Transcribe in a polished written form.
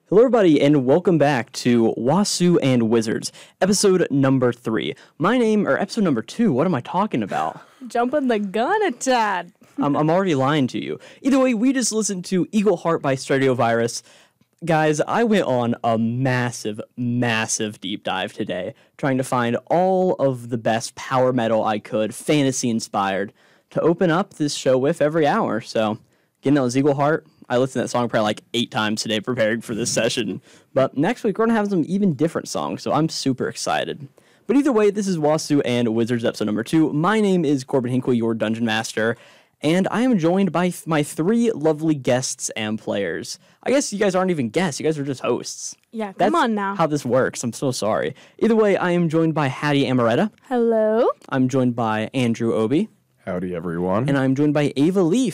Hello, everybody, and welcome back to Wasu and Wizards, episode number 3. Episode number 2, what am I talking about? Jumping the gun a tad. I'm already lying to you. Either way, we just listened to Eagle Heart by Stradiovirus. Guys, I went on a massive deep dive today, trying to find all of the best power metal I could, fantasy-inspired, to open up this show with every hour. So, again, that was Eagle Heart. I listened to that song probably like 8 times today preparing for this session. But next week, we're going to have some even different songs, so I'm super excited. But either way, this is Wasu and Wizards episode number 2. My name is Corbin Hinkle, your Dungeon Master, and I am joined by my 3 lovely guests and players. I guess you guys aren't even guests, you guys are just hosts. Yeah, That's come on now. how this works. I'm so sorry. Either way, I am joined by Hattie Amaretta. Hello. I'm joined by Andrew Obi. Howdy, everyone. And I'm joined by Ava Leaf.